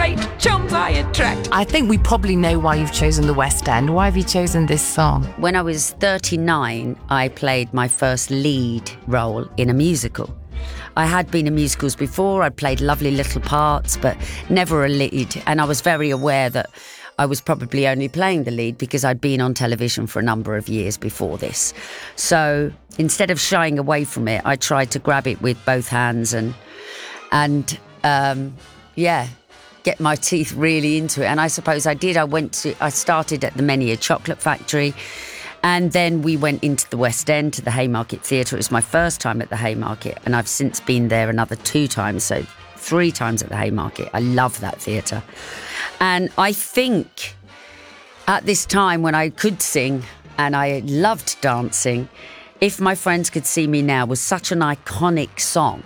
great chums I attract. I think we probably know why you've chosen the West End. Why have you chosen this song? When I was 39, I played my first lead role in a musical. I had been in musicals before. I'd played lovely little parts, but never a lead. And I was very aware that I was probably only playing the lead because I'd been on television for a number of years before this. So instead of shying away from it, I tried to grab it with both hands and get my teeth really into it. And I suppose I did. I started at the Many a Chocolate Factory, and then we went into the West End to the Haymarket Theatre. It was my first time at the Haymarket, and I've since been there another 2 times, so 3 times at the Haymarket. I love that theatre. And I think at this time when I could sing and I loved dancing, If My Friends Could See Me Now was such an iconic song.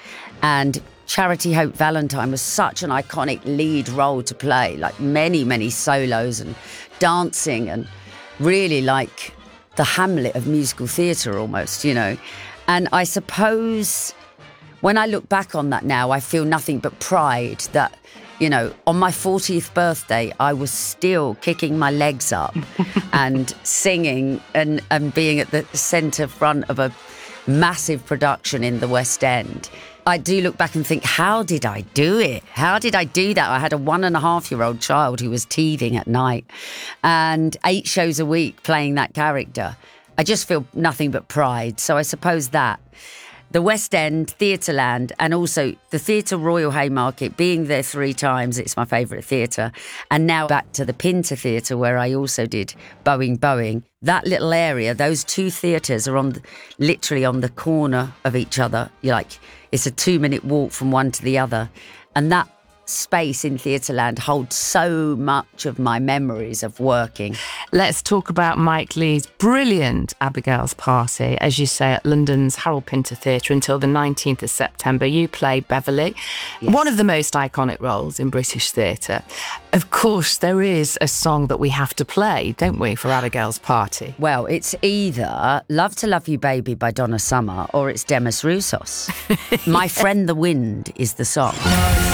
And Charity Hope Valentine was such an iconic lead role to play, like many, many solos and dancing, and really like the Hamlet of musical theatre almost, you know. And I suppose when I look back on that now, I feel nothing but pride that, you know, on my 40th birthday, I was still kicking my legs up and singing and being at the centre front of a massive production in the West End. I do look back and think, how did I do it? How did I do that? I had a 1.5-year-old child who was teething at night and 8 shows a week playing that character. I just feel nothing but pride. So I suppose that. The West End, Theatreland, and also the Theatre Royal Haymarket, being there 3 times, it's my favourite theatre. And now back to the Pinter Theatre, where I also did Boeing. That little area, those 2 theatres are literally on the corner of each other. It's a 2-minute walk from one to the other. And that space in Theatreland holds so much of my memories of working. Let's talk about Mike Leigh's brilliant Abigail's Party, as you say, at London's Harold Pinter Theatre until the 19th of September. You play Beverly, yes. One of the most iconic roles in British theatre. Of course, there is a song that we have to play, don't we, for Abigail's Party? Well, it's either Love to Love You Baby by Donna Summer or it's Demis Roussos. My Friend the Wind is the song.